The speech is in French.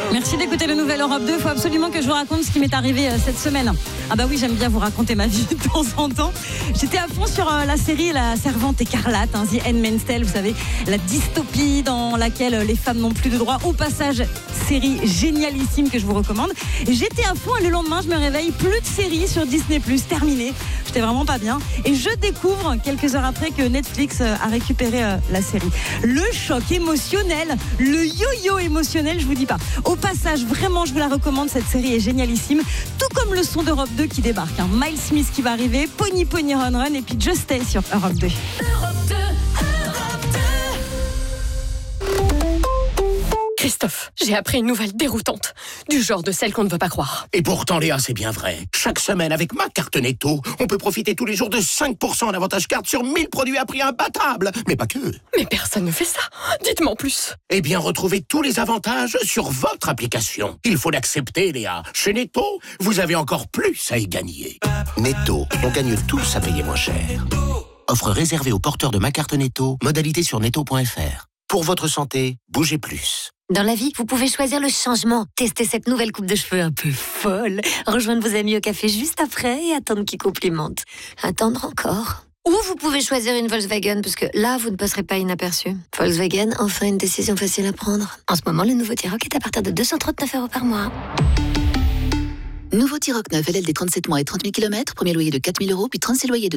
Merci d'écouter le Nouvel Europe 2. Il faut absolument que je vous raconte ce qui m'est arrivé cette semaine. Ah bah oui, j'aime bien vous raconter ma vie de temps en temps. J'étais à fond sur la série La Servante écarlate, The Handmaid's Tale, vous savez, la dystopie dans laquelle les femmes n'ont plus de droits. Au passage, série génialissime que je vous recommande. J'étais à fond et le lendemain, je me réveille, plus de séries sur Disney+, terminé. J'étais vraiment pas bien. Et je découvre, quelques heures après, que Netflix a récupéré la série. Le choc émotionnel, le yo-yo émotionnel, je vous dis pas. Au passage, vraiment, je vous la recommande, cette série est génialissime. Tout comme le son d'Europe 2 qui débarque. Miles Smith qui va arriver, Pony Pony Run Run et puis Just Stay sur Europe 2. Christophe, j'ai appris une nouvelle déroutante, du genre de celle qu'on ne veut pas croire. Et pourtant, Léa, c'est bien vrai. Chaque semaine, avec ma carte Netto, on peut profiter tous les jours de 5% d'avantage carte sur 1000 produits à prix imbattable. Mais pas que. Mais personne ne fait ça. Dites-moi en plus. Eh bien, retrouvez tous les avantages sur votre application. Il faut l'accepter, Léa. Chez Netto, vous avez encore plus à y gagner. Netto, on gagne tous à payer moins cher. Offre réservée aux porteurs de ma carte Netto. Modalité sur netto.fr. Pour votre santé, bougez plus. Dans la vie, vous pouvez choisir le changement. Testez cette nouvelle coupe de cheveux un peu folle. Rejoindre vos amis au café juste après et attendre qu'ils complimentent. Attendre encore. Ou vous pouvez choisir une Volkswagen, parce que là, vous ne passerez pas inaperçu. Volkswagen, enfin une décision facile à prendre. En ce moment, le nouveau T-Roc est à partir de 239 € par mois. Nouveau T-Roc 9, LLD 37 mois et 30 000 km, premier loyer de 4 000 €, puis 36 loyers de